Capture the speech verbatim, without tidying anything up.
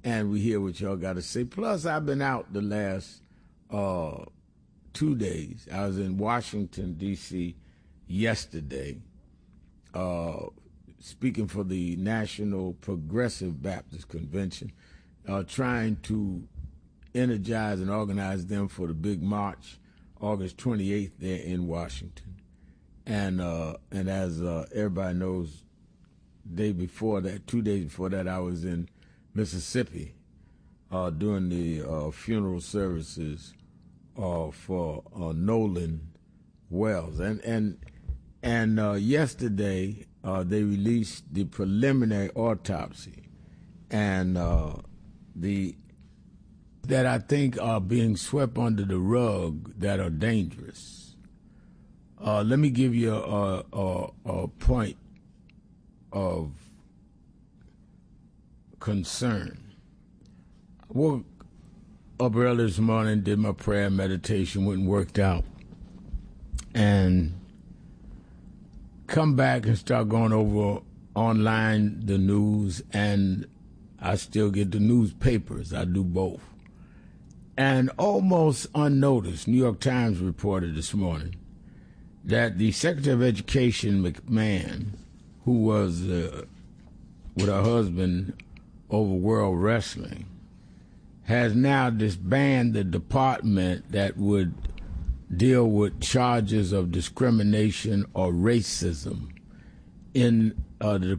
and we hear what y'all got to say. Plus, I've been out the last uh, two days. I was in Washington, D C yesterday, uh, speaking for the National Progressive Baptist Convention, uh, trying to energize and organize them for the big march, August twenty-eighth, there in Washington. And uh, and as uh, everybody knows, day before that, two days before that, I was in Mississippi uh, doing the uh, funeral services uh, for uh, Nolan Wells. And and and uh, yesterday uh, they released the preliminary autopsy, and uh, the that I think are being swept under the rug that are dangerous. Uh, let me give you a, a, a point of concern. I woke up early this morning, did my prayer and meditation, went and worked out, and come back and start going over online the news, and I still get the newspapers. I do both. And almost unnoticed, New York Times reported this morning that the Secretary of Education, McMahon, who was uh, with her husband over World Wrestling, has now disbanded the department that would deal with charges of discrimination or racism in uh, the